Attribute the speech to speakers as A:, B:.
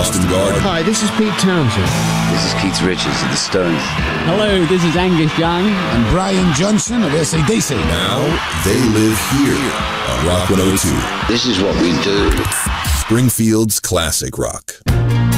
A: Boston Garden.
B: Hi, this is Pete Townsend.
C: This is Keith Richards of the Stones.
D: Hello, this is Angus Young.
E: And Brian Johnson of AC/DC.
A: Now, they live here on Rock 102.
C: This is what we do.
A: Springfield's classic rock.